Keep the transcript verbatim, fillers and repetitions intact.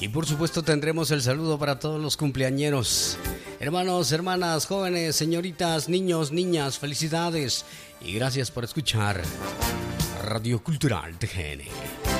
Y por supuesto tendremos el saludo para todos los cumpleañeros. Hermanos, hermanas, jóvenes, señoritas, niños, niñas, felicidades. Y gracias por escuchar Radio Cultural T G N.